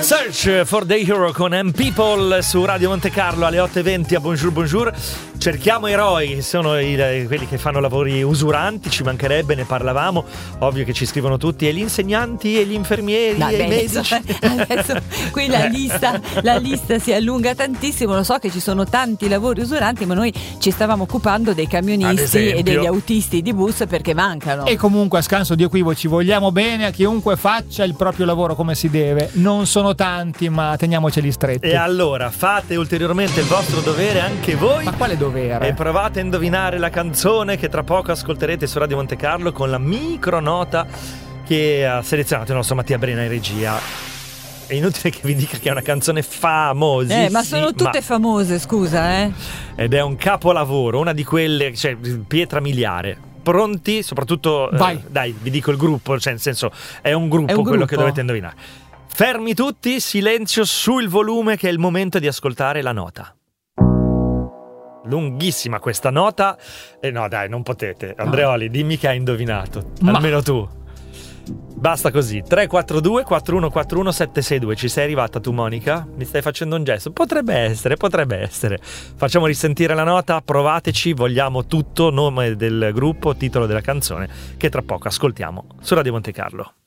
Search for the Hero con M People su Radio Monte Carlo alle 8:20 a Bonjour Bonjour. Cerchiamo eroi, che sono quelli che fanno lavori usuranti, ci mancherebbe, ne parlavamo. Ovvio che ci scrivono tutti, e gli insegnanti e gli infermieri e i medici. Adesso qui la lista si allunga tantissimo. Lo so che ci sono tanti lavori usuranti, ma noi ci stavamo occupando dei camionisti e degli autisti di bus perché mancano. E comunque, a scanso di equivoci, vogliamo bene a chiunque faccia il proprio lavoro come si deve. Non sono tanti, ma teniamoceli stretti. E allora fate ulteriormente il vostro dovere anche voi. Ma quale dovere? E provate a indovinare la canzone che tra poco ascolterete su Radio Monte Carlo con la micronota che ha selezionato il nostro Mattia Brena in regia. È inutile che vi dica che è una canzone famosissima. Ma sono tutte famose, scusa, Ed è un capolavoro, una di quelle, cioè pietra miliare. Pronti? Soprattutto dai, vi dico il gruppo, cioè nel senso è un gruppo quello che dovete indovinare. Fermi tutti, silenzio sul volume, che è il momento di ascoltare la nota. Lunghissima questa nota. No dai, non potete. Andreoli, dimmi che hai indovinato. Almeno tu. Basta così. 342 4141 762. Ci sei arrivata tu, Monica? Mi stai facendo un gesto? Potrebbe essere. Facciamo risentire la nota, provateci. Vogliamo tutto, nome del gruppo, titolo della canzone, che tra poco ascoltiamo su Radio Monte Carlo.